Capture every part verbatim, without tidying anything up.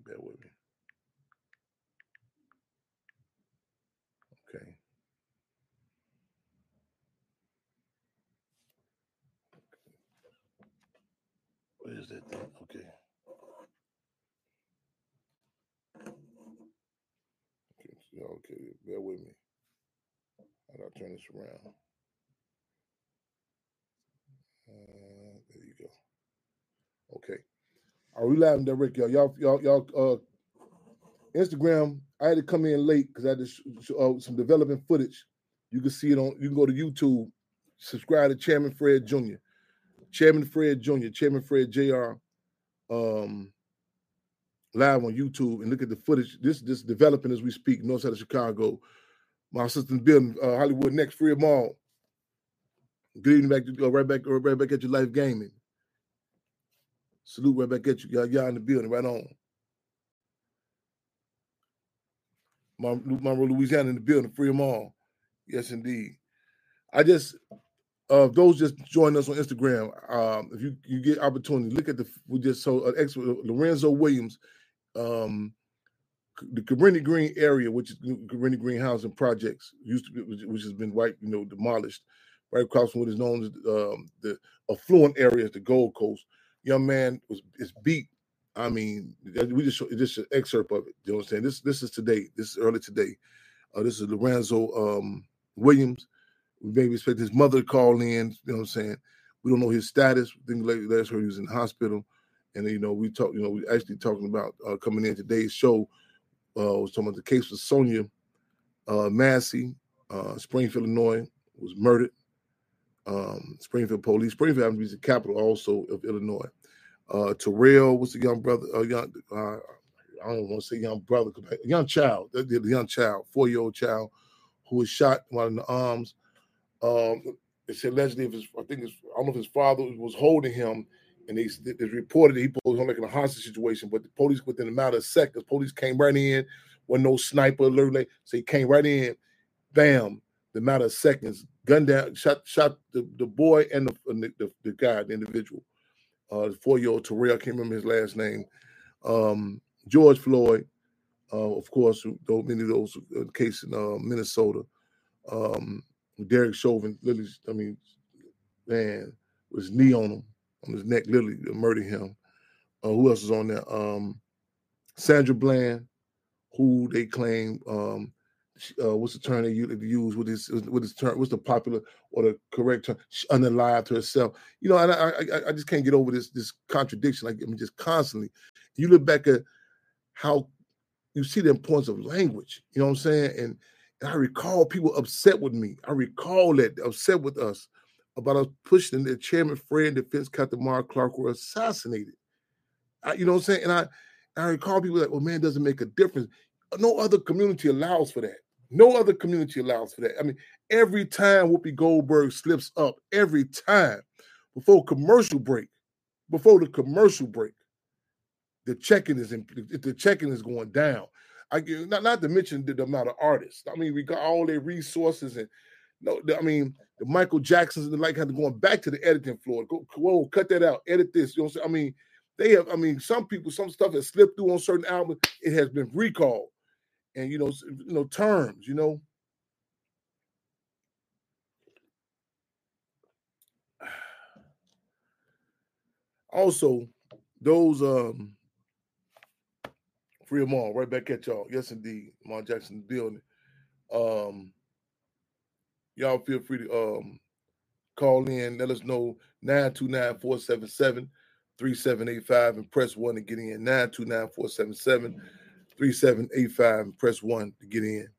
Bear with me. Okay. What is that thing? Okay. Okay, okay, bear with me. I gotta turn this around. Uh, there you go. Okay. Are we live and direct, y'all? Y'all, y'all, y'all. Uh, Instagram. I had to come in late because I had to show uh, some development footage. You can see it on. You can go to YouTube. Subscribe to Chairman Fred Junior Chairman Fred Junior Chairman Fred J R. Um, live on YouTube and look at the footage. This this developing as we speak, north side of Chicago. My assistant building, uh, Hollywood Next, Fred Mall. Good evening, back to uh, right back, right back at your life gaming. Salute right back at you, y'all. Y'all in the building, right on. Monroe, Louisiana in the building, free them all. Yes, indeed. I just, uh, those just joining us on Instagram, um, if you, you get opportunity, look at the, we just saw an ex Lorenzo Williams, um, the Cabrini Green area, which is Cabrini Green Housing Projects, used to be, which, which has been right, you know, demolished, right across from what is known as um, the affluent areas, the Gold Coast. Young man was is beat. I mean, we just show, just an excerpt of it. You know what I'm saying? This this is today. This is early today. Uh, this is Lorenzo um, Williams. We maybe expect his mother to call in. You know what I'm saying? We don't know his status. I think last heard he was in the hospital, and you know we talk. You know we actually talking about uh, coming in today's show. Uh, was talking about the case of Sonia uh, Massey, uh, Springfield, Illinois, was murdered. Um, Springfield police. Springfield happens to be the capital also of Illinois. Uh, Terrell, what's the young brother? Uh, young, uh, I don't want to say young brother, young child, the, the young child, four-year-old child, who was shot while in the arms. Um, it said allegedly, if his, I think it's, I don't know if his father was holding him, and they, they reported that he was like in a hostage situation. But the police, within a matter of seconds, police came right in. Wasn't no sniper alert, so he came right in. Bam! The matter of seconds, gunned down, shot, shot the, the boy and the, the, the, the guy, the individual. Uh, the four-year-old Terrell, I can't remember his last name. Um, George Floyd, uh, of course, though many of those uh, cases in uh, Minnesota. Um, Derek Chauvin, literally, I mean, man, with his knee on him, on his neck, literally murdered him. Uh, who else is on there? Um, Sandra Bland, who they claim, um, uh, what's the term they use with this, with this term, what's the popular or the correct term? She unalived herself. You know, and I, I, I just can't get over this, this contradiction. Like, I mean, just constantly. You look back at how you see the importance of language. You know what I'm saying? And, and I recall people upset with me. I recall that upset with us about us pushing that Chairman Fred and Defense Captain Mark Clark were assassinated. I, you know what I'm saying? And I, I recall people like, well, man, it doesn't make a difference. No other community allows for that. No other community allows for that. I mean, every time Whoopi Goldberg slips up, every time, before commercial break, before the commercial break, the checking is in, the checking is going down. I not not to mention the, the amount of artists. I mean, we got all their resources and no, I mean the Michael Jacksons and the like had to going back to the editing floor. Go, whoa, cut that out, edit this. You know what I'm saying? I mean, they have. I mean, some people, some stuff has slipped through on certain albums. It has been recalled, and you know, you know terms. You know. Also, those um, free them all right back at y'all. Yes, indeed, Lamar Jackson building. Um, y'all feel free to um call in. Let us know nine two nine, four seven seven, three seven eight five and press one to get in. nine two nine, four seven seven, three seven eight five and press one to get in.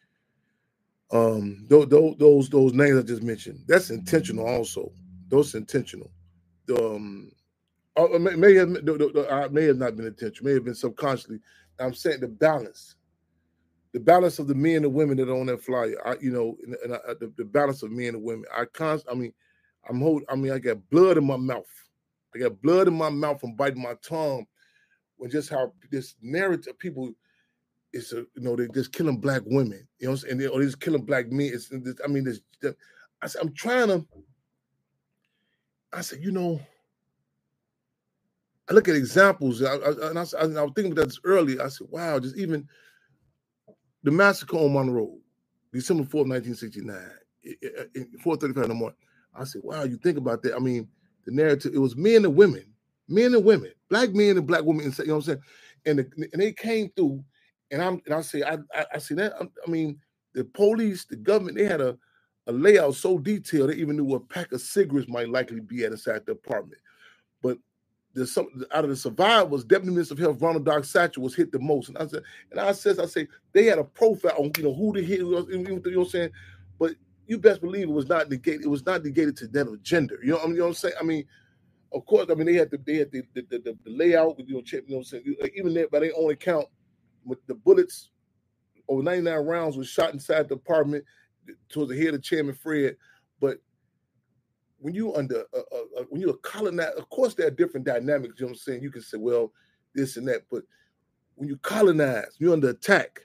Um, those those those names I just mentioned, that's intentional. Also, those intentional. Um. Oh, may, may have I may have not been intentional, may have been subconsciously. I'm saying the balance, the balance of the men and women that are on that flyer. I, you know, and, and I, the, the balance of men and women. I const, I mean, I'm hold. I mean, I got blood in my mouth. I got blood in my mouth from biting my tongue. When just how this narrative people is, a, you know, they're just killing black women. You know, and they, or they're just killing black men. It's, it's, I mean, this. I said, I'm trying to. I said, you know. I look at examples, I, I, and I, I, I was thinking about this earlier. I said, wow, just even the massacre on Monroe, December fourth, nineteen sixty-nine, four thirty-five in the morning. I said, wow, you think about that. I mean, the narrative, it was men and women, men and women, black men and black women, you know what I'm saying? And, the, and they came through, and I'm and I say, I I, I see that. I mean, the police, the government, they had a, a layout so detailed, they even knew what pack of cigarettes might likely be at inside the apartment. But there's some out of the survivors, Deputy Minister of Health Ronald Doc Satchel was hit the most. And I said, and I says, I say, they had a profile on, you know, who the hit, you know what I'm saying? But you best believe it was not negated, it was not negated to that of gender. You know, I mean, you know what I'm saying? I mean, of course, I mean, they had the they had the the, the, the, the layout with, you know, you know what I'm saying? Even there, by their own account, with the bullets, over ninety-nine rounds was shot inside the apartment towards the head of Chairman Fred. But when you under uh, uh, when you're a colonizer, of course there are different dynamics. You know what I'm saying? You can say, well, this and that, but when you colonize, you're under attack.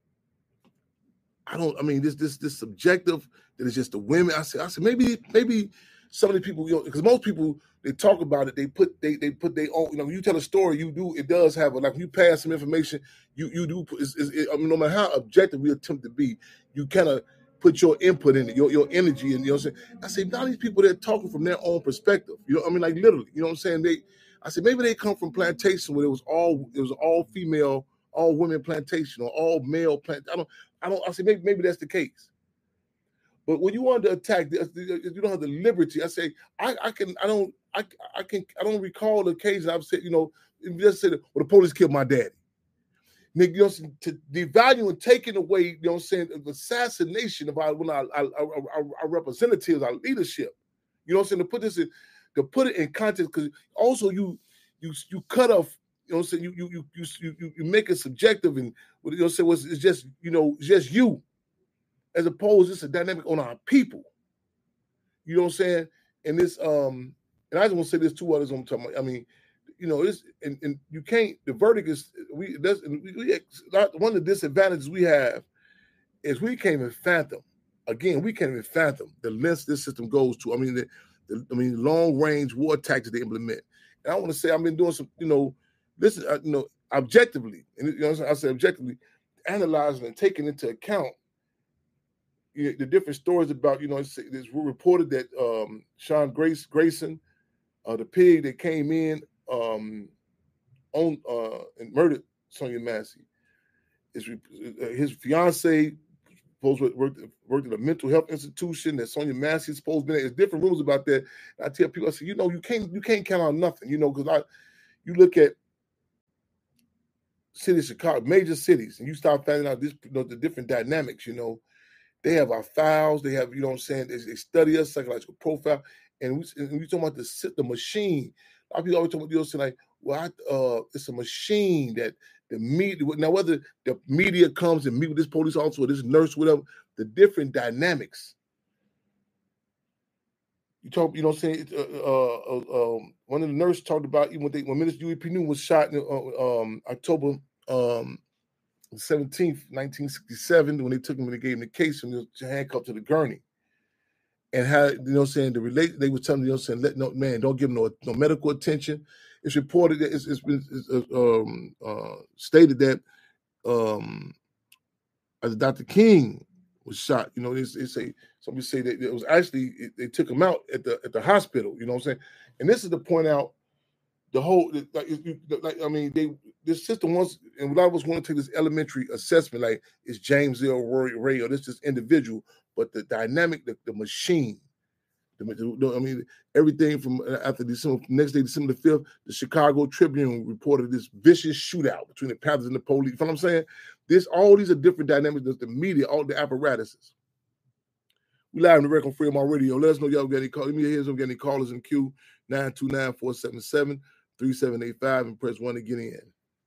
I don't. I mean, this this this subjective that it's just the women. I said, I said maybe maybe some of the people, you know, because most people they talk about it, they put they they put their own. You know, when you tell a story, you do it does have a, like when you pass some information, you you do. It's, it's, it, I mean, no matter how objective we attempt to be, you kind of put your input in it, your your energy, and you know what I'm saying. I say now these people they're talking from their own perspective. You know, I mean, like literally, you know what I'm saying. They, I said maybe they come from plantation where it was all it was all female, all women plantation or all male plant. I don't. I don't. I say maybe maybe that's the case. But when you want to attack, you don't have the liberty. I say I, I can. I don't. I I can. I don't recall the occasion I've said. You know, just said, "Well, the police killed my daddy." Nick, you know, to devalue and taking away. You know, what I'm saying the assassination of our when our, our, our, our representatives, our leadership. You know, what I'm saying to put this in, to put it in context because also you you you cut off. You know, what I'm saying you you you you you make it subjective and you know, say was it's just you know it's just you, as opposed it's a dynamic on our people. You know what I'm saying? And this um and I just want to say this two others I'm talking about. I mean, you know, this and, and you can't. The verdict is we. That's we, we, one of the disadvantages we have is we can't even fathom. Again, we can't even fathom the lengths this system goes to. I mean, the, the I mean, long range war tactics they implement. And I want to say I've been doing some, you know. Listen, uh, you know, objectively, and you know, I say objectively, analyzing and taking into account you know, the different stories about, you know, it's, it's reported that um, Sean Grace Grayson, uh, the pig that came in um, on uh, and murdered Sonia Massey, is uh, his fiance supposed to work worked at a mental health institution that Sonia Massey is supposed to be. There's different rules about that. I tell people, I say, you know, you can't you can't count on nothing, you know, because I you look at cities, Chicago, major cities, and you start finding out this, you know, the different dynamics. You know, they have our files. They have, you know, what I'm saying, they, they study us, psychological profile, and we and we talking about the the machine. A lot of people always talk about, you know, saying like, well, I, uh, it's a machine that the media. Now, whether the media comes and meet with this police officer or this nurse, whatever, the different dynamics. You talk, you know, what I'm saying, uh, uh, uh, um, one of the nurses talked about even when, they, when Minister Huey P. Newton was shot in uh, um, October um, seventeenth, nineteen sixty-seven, when they took him and they gave him the case and he was handcuffed to the gurney. And how, you know what I'm saying, the relate, they were telling you know what I'm saying, let no man, don't give him no, no medical attention. It's reported that it's, it's been it's, uh, um, uh, stated that um, as Doctor King was shot, you know, they, they say somebody say that it was actually it, they took him out at the at the hospital, you know what I'm saying? And this is to point out the whole like, like I mean, they this system wants, and when I was going to take this elementary assessment, like is James L. Ray, Ray or this this individual, but the dynamic, the, the machine. The, the, I mean, everything from after December next day, December the fifth, the Chicago Tribune reported this vicious shootout between the Panthers and the police. You know what I'm saying? This all these are different dynamics. There's the media, all the apparatuses. We live in the record on Freedom on Radio. Let us know y'all got any calls. Let me hear some any callers in queue nine two nine, four seven seven, three seven eight five and press one to get in.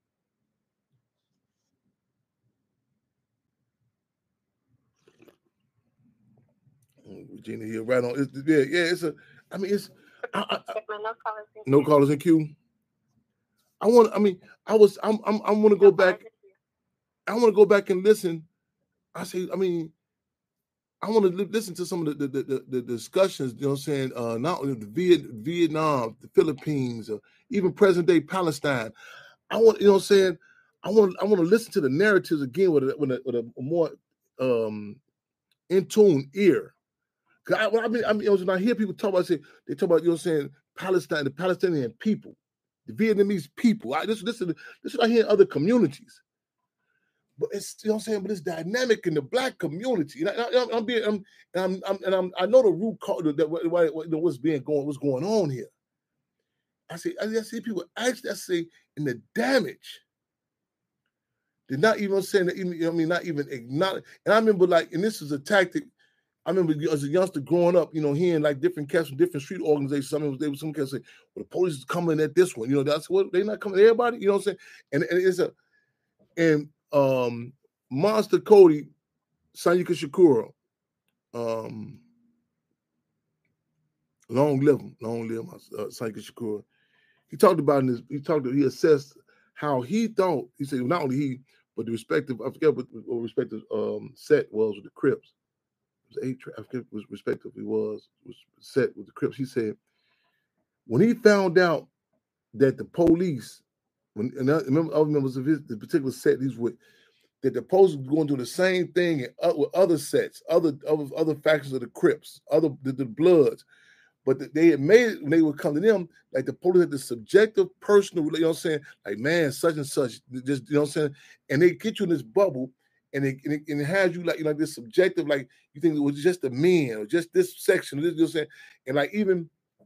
Regina here, right on. It's, yeah, yeah. It's a. I mean, it's. I, I, I, no callers in queue. I want. I mean, I was. I'm. I'm. I want to go no back. I want to go back and listen. I say. I mean, I want to listen to some of the the, the, the discussions, you know what I'm saying, uh, not only the Viet, Vietnam, the Philippines, or even present-day Palestine. I want, you know what I'm saying, I want I want to listen to the narratives again with a, with a, with a more um, in tune ear. Cause I, I mean, I mean, when I hear people talk about, say, they talk about, you know what I'm saying, Palestine, the Palestinian people, the Vietnamese people. I this this is this is what I hear in other communities. But it's, you know what I'm saying, but it's dynamic in the Black community. And I, I, I'm being, I'm, I'm, I'm, and I'm, I know the root cause that what, what, what's being going, what's going on here. I see, I see people actually, I say, in the damage. They're not even saying that, even, I mean, not even acknowledge. And I remember, like, and this is a tactic. I remember as a youngster growing up, you know, hearing like different cats from different street organizations. Some they some cats say, "Well, the police is coming at this one." You know, that's what they're not coming at everybody. You know what I'm saying? And, and it's a, and um, Monster Cody, Sayuka Shakura, um, long live him, long live uh, Sayuka Shakura. He talked about in this. He talked. He assessed how he thought. He said not only he, but the respective. I forget what the respective um, set was with the Crips. It was eight. I forget what respectively was was set with the Crips. He said when he found out that the police, when and I remember other members of his the particular set he's with, that the police was going to do the same thing uh, with other sets, other other other factions of the Crips, other the, the Bloods. But they had made it when they would come to them, like the police had the subjective, personal, you know what I'm saying? Like, man, such and such, just, you know what I'm saying? And they get you in this bubble, and it, and it, and it has you like, you know, like this subjective, like you think it was just the men or just this section, this, you know what I'm saying? And like even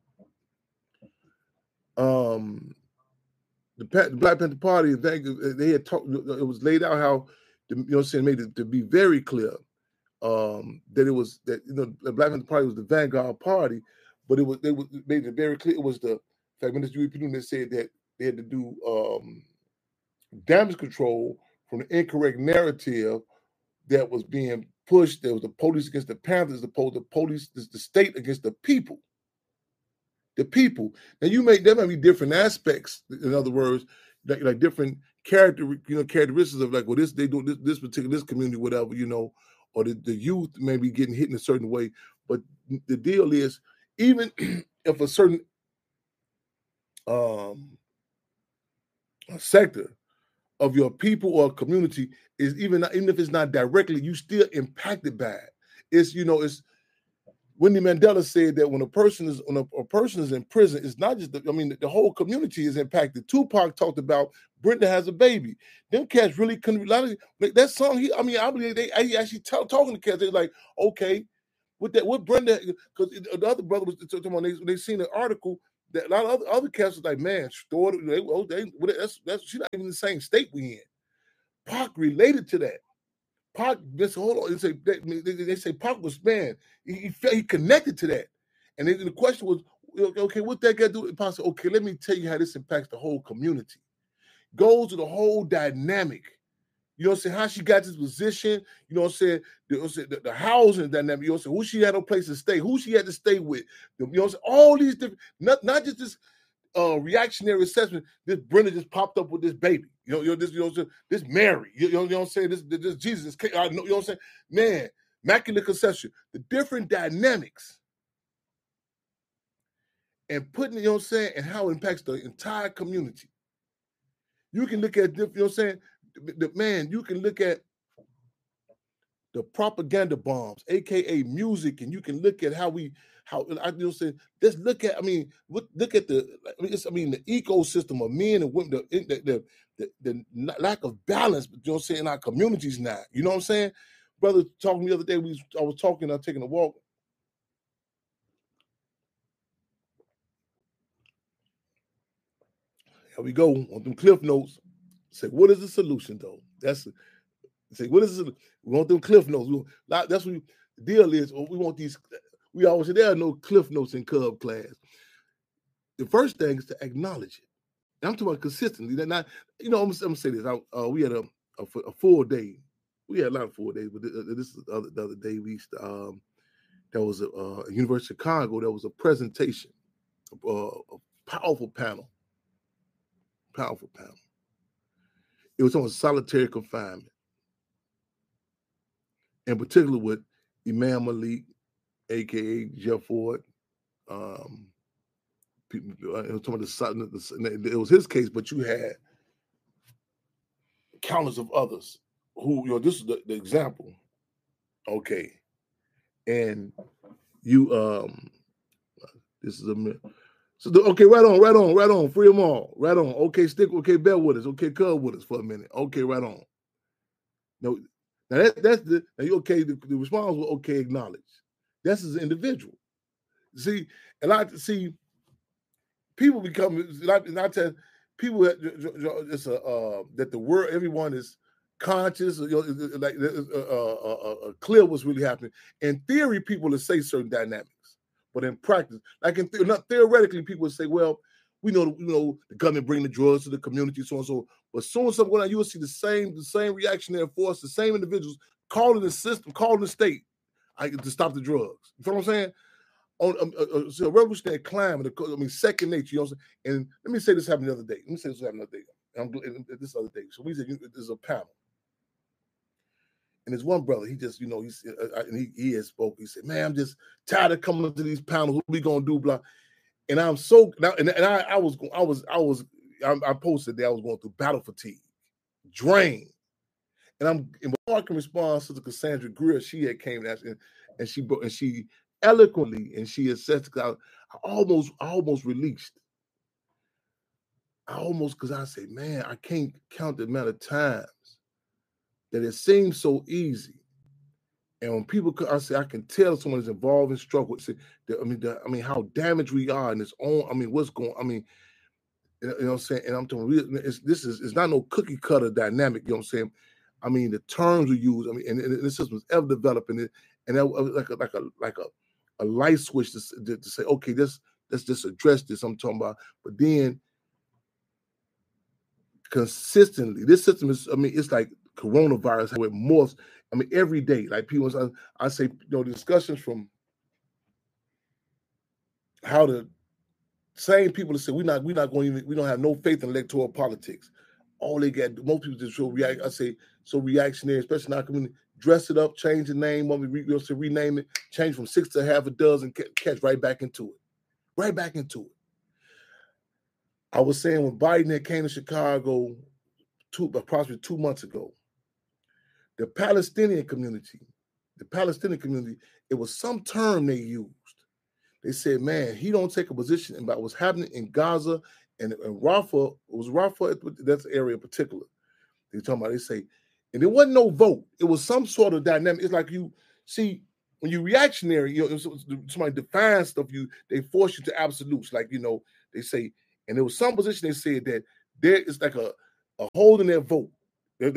um, the, the Black Panther Party, they had talked, it was laid out how, you know what I'm saying, made it to be very clear um, that it was, that, you know, the Black Panther Party was the vanguard party. But it was they was made it very clear. It was the fact Minister U P that said that they had to do um, damage control from the incorrect narrative that was being pushed. There was the police against the Panthers, the police, the state against the people. The people. Now you make there might be different aspects. In other words, like, like different character, you know, characteristics of like, well, this they do this, this particular this community, whatever, you know, or the, the youth may be getting hit in a certain way. But the deal is, even if a certain um, a sector of your people or community is even even if it's not directly, you still impacted by it. It's, you know, it's Winnie Mandela said that when a person is when a, a person is in prison, it's not just the, I mean the, the whole community is impacted. Tupac talked about Brenda Has a Baby. Them cats really couldn't. A lot of, like, that song. He, I mean, I believe they, they actually tell, talking to cats. They're like, okay. With that, with Brenda, because the other brother was talking about, they, they seen an article that a lot of other, other cats was like, man, stored, they, oh, they, that's, that's, she's not even in the same state we in. Pac related to that. Pac, just hold on, they say, they, they say Pac was, man, he, he, he connected to that. And then the question was, okay, what that got to do with Pac? Okay, let me tell you how this impacts the whole community. Goes to the whole dynamic. You know what I'm saying? How she got this position, you know what I'm saying? The, the, the housing dynamic, you know what I'm saying? Who she had no place to stay, who she had to stay with. You know what I'm saying? All these different, not, not just this uh, reactionary assessment, this Brenda just popped up with this baby. You know, you know this, you know, this Mary, you know, you know what I'm saying? This, this Jesus, you know what I'm saying? Man, immaculate conception, the different dynamics and putting, you know what I'm saying, and how it impacts the entire community. You can look at, you know what I'm saying? The, man, you can look at the propaganda bombs, aka music, and you can look at how we, how I you know say, let's look at, I mean, look, look at the, I mean, I mean, the ecosystem of men and women, the the, the the the lack of balance, you know what I'm saying, in our communities now. You know what I'm saying? Brother talking the other day, we was, I was talking, I was taking a walk. Here we go on them cliff notes. Say, what is the solution though? That's say, what is it? We want them cliff notes. We, that's what we, the deal is. We want these. We always say there are no cliff notes in Cub class. The first thing is to acknowledge it. And I'm talking about consistently. They're not, you know, I'm, I'm gonna say this. I, uh, we had a, a, a full day. We had a lot of full days, but this is the other, the other day. We um, there was a uh, University of Chicago. There was a presentation, uh, a powerful panel, powerful panel. It was on solitary confinement. In particular, with Imam Malik, aka Jeff Ford. Um, people, it was talking about the, it was his case, but you had countless of others who, you know, this is the, the example. Okay, and you, um, this is a so the, okay, right on, right on, right on, free them all, right on. Okay, stick, okay, bear with us, okay, cub with us for a minute. Okay, right on. No, now that, that's the now you okay. The, the response was okay, acknowledge. That's as an individual. See, and I see people become not not to people. It's a uh, that the world, everyone is conscious, you know, like uh, uh, uh, clear what's really happening. In theory, people will say certain dynamics, but in practice, like in th- not theoretically, people would say, "Well, we know, you know, the government bring the drugs to the community, so and so." But as soon as something going on, you will see the same, the same reactionary force, the same individuals calling the system, calling the state I, to stop the drugs. You know what I'm saying? On um, uh, so a revolutionary climate, I mean, second nature. You know what I'm saying? And let me say this happened the other day. Let me say this happened the other day. I'm, this other day. So we said there's a panel. And there's one brother, he just, you know, he's, uh, and he, he had spoke. He said, "Man, I'm just tired of coming to these panels. What we gonna do?" Blah. And I'm so now, and, and I, I was, I was, I was, I, I posted that I was going through battle fatigue, drain, and I'm. And before I can respond, Sister Cassandra Greer, she had came and, and she and she eloquently and she assessed. I, I almost, I almost released. I almost because I say, man, I can't count the amount of times that it seems so easy. And when people, I say, I can tell someone is involved in struggle. Say, I mean, the, I mean, how damaged we are in this own. I mean, what's going? I mean, you know what I'm saying? And I'm talking. It's, this is it's not no cookie cutter dynamic. You know what I'm saying? I mean, the terms we use. I mean, and, and the system is ever developing it, and that was like a like a like a, a light switch to, to, to say, okay, this let's just address this. I'm talking about, but then consistently, this system is. I mean, it's like coronavirus how it morphs. I mean, every day, like people, I, I say, you know, the discussions from how the same people that say we're not, we're not going, to, we don't have no faith in electoral politics. All they get, most people just so react. I say so reactionary, especially in our community. Dress it up, change the name, want me re, to rename it, change from six to half a dozen, catch right back into it, right back into it. I was saying when Biden had came to Chicago, two approximately two months ago. The Palestinian community, the Palestinian community, it was some term they used. They said, man, he don't take a position about what's happening in Gaza and, and Rafah. It was Rafah, that's area in particular. They talking about, they say, and there wasn't no vote. It was some sort of dynamic. It's like you see, when you reactionary, you know, somebody defines stuff, you they force you to absolutes. Like, you know, they say, and there was some position they said that there is like a, a hold in their vote. And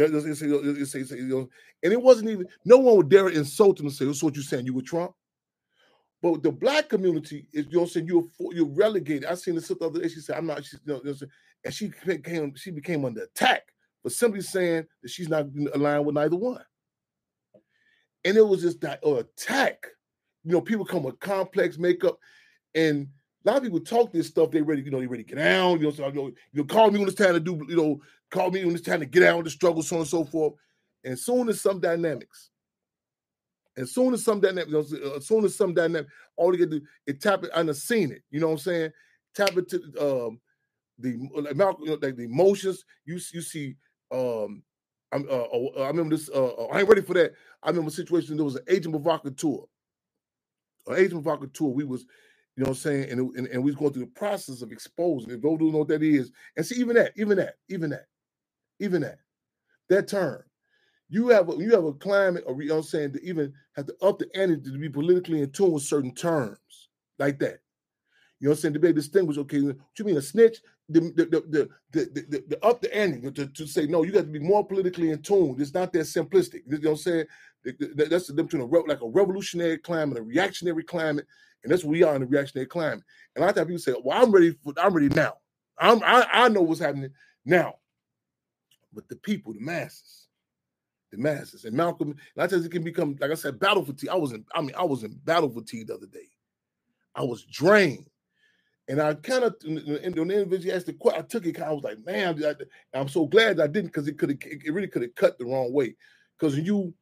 it wasn't even, no one would dare insult him and say, "That's what you're saying, you were Trump." But the black community is, you know, saying you're you're relegated. I seen this the other day. She said, "I'm not," she, you know, and she became she became under attack for simply saying that she's not aligned with neither one. And it was just that uh, attack. You know, people come with complex makeup, and a lot of people talk this stuff. They ready, you know, they ready to get down. You know, so, you know, you know, call me when it's time to do, you know, call me when it's time to get out of the struggle, so on and so forth. And as soon as some dynamics, as soon as some dynamics, you know, as soon as some dynamic, all you get to do is tap it. I've seen it. You know what I'm saying? Tap it to um, the like, you know, like the emotions. You you see. Um, I'm, uh, I remember this. Uh, I ain't ready for that. I remember a situation. There was an Agent Provocateur. An Agent Provocateur. We was. You know what I'm saying? And, and, and we was going through the process of exposing it. Those who know what that is. And see, even that, even that, even that, even that, that term. You have a, you have a climate, or you know what I'm saying, to even have to up the ante to be politically in tune with certain terms like that. You know what I'm saying? To be able to distinguish, okay, what you mean a snitch? The the the the, the, the, the up the ante to, to say, no, you got to be more politically in tune. It's not that simplistic. You know what I'm saying? That's the difference between a, like a revolutionary climate, a reactionary climate, and that's what we are in a reactionary climate. And a lot of times people say, well, I'm ready for, I'm ready now. I'm, I, I know what's happening now. But the people, the masses, the masses, and Malcolm, and I tell you, it can become, like I said, battle fatigue. I was in, I mean, I was in battle fatigue the other day. I was drained. And I kind of, when the individual asked the question, I took it, I was like, man, I, I'm so glad I didn't, because it could have, it really could have cut the wrong way. Because you,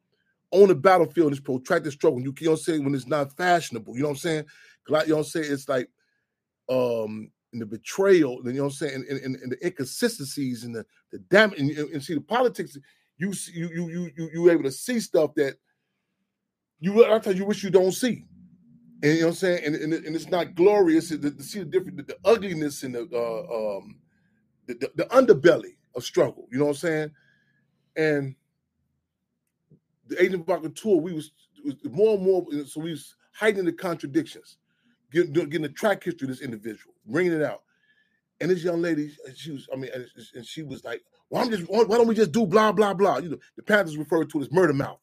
on the battlefield, this protracted struggle. You, you know what I'm saying? When it's not fashionable, you know what I'm saying? Like, you know what I'm saying? It's like um in the betrayal, you know what I'm saying? And, and, and the inconsistencies and the the damage, and, and see the politics. You you you you you you able to see stuff that you I tell you wish you don't see. And you know what I'm saying? And, and, and it's not glorious to, to see the different, the, the ugliness and the, uh, um, the, the the underbelly of struggle. You know what I'm saying? And the Agent Provocateur, we was, was more and more, so we was heightening the contradictions, getting, getting the track history of this individual, bringing it out. And this young lady, she was, I mean, and she was like, well, I'm just, why don't we just do blah, blah, blah? You know, the Panthers referred to it as murder mouth.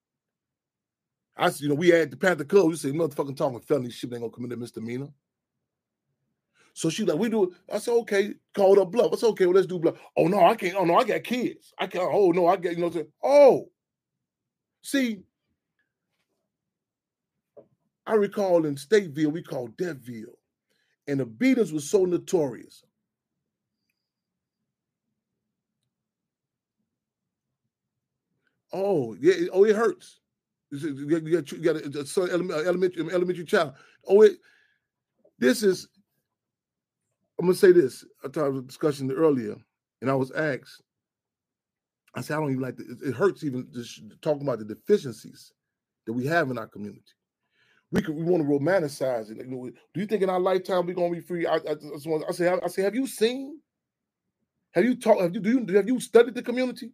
I said, you know, we had the Panther Club. We said, motherfucking talking felony shit ain't gonna commit a misdemeanor. So she like, we do it. I said, okay, called up bluff. I said, okay, well, let's do bluff. Oh no, I can't. Oh no, I got kids. I can't. Oh no, I got, you know what I'm saying? Oh, see, I recall in Stateville, we called Deville, and the beatings were so notorious. Oh, yeah, oh, it hurts. You got, you got, you got a, a son, elementary, elementary child. Oh, it, this is, I'm going to say this. I talked about discussion earlier, and I was asked, I said, I don't even like the, it hurts even just talking about the deficiencies that we have in our community. We could, we want to romanticize it. Do you think in our lifetime we're going to be free? I, I, I, say, I say, have you seen? Have you talked? Have you, do you have you studied the community?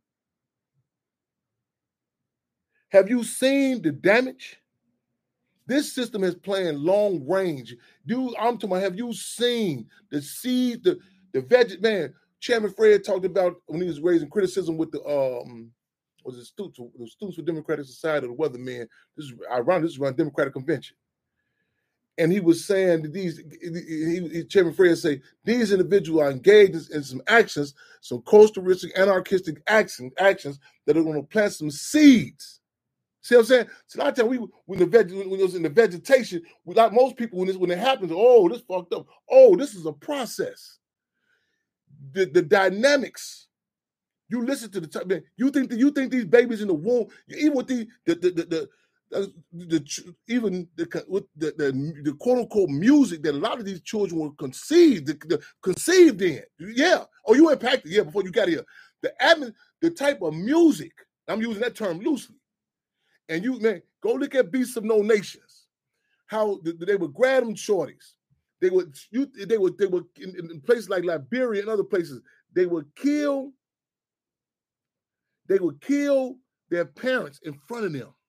Have you seen the damage? This system is playing long range. Dude, I'm talking about, have you seen the seed, the the veg man? Chairman Fred talked about when he was raising criticism with the um was it students, the Students for Democratic Society, the Weathermen. This is ironic, this is around Democratic Convention. And he was saying that these, he, he, Chairman Fred say, these individuals are engaged in some actions, some coastal-ristic, anarchistic action, actions that are going to plant some seeds. See what I'm saying? So a lot of times we when the veg when it was in the vegetation, without most people when this when it happens, oh, this fucked up. Oh, this is a process. The the dynamics. You listen to the top man. You think that you think these babies in the womb, even with the the the the, the, the, the even the with the, the the quote unquote music that a lot of these children were conceived the, the, conceived in. Yeah. Oh, you impacted. Yeah, before you got here. The admin, the type of music. I'm using that term loosely. And you, man, go look at Beasts of No Nations. How they would grab them shorties. They would, you, they would, they would in, in places like Liberia and other places. They would kill. They would kill their parents in front of them.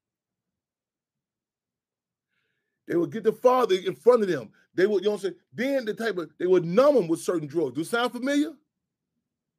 They would get the father in front of them. They would, you know what I'm saying? Then the type of they would numb them with certain drugs. Do it sound familiar?